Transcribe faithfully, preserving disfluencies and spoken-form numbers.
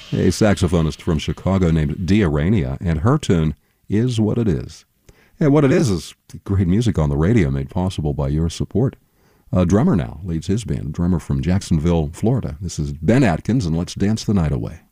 a saxophonist from Chicago named Dia Rania, and her tune is What It Is. And What It Is is great music on the radio made possible by your support. A drummer now leads his band, a drummer from Jacksonville, Florida. This is Ben Atkins, and let's dance the night away.